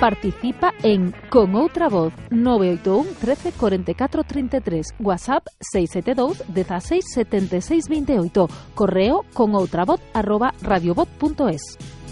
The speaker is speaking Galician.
Participa en Con Outra Voz 981 13 44 33, WhatsApp 672 16 76 28, correo conoutravoz@radiovoz.es.